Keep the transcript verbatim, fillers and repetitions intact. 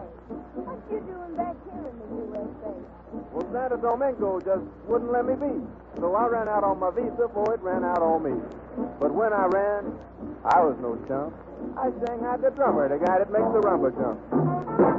say, what you doing back here in the U S A? Well, Santo Domingo just wouldn't let me be. So I ran out on my visa before it ran out on me. But when I ran, I was no chump. I sang like the drummer, the guy that makes the rumba jump.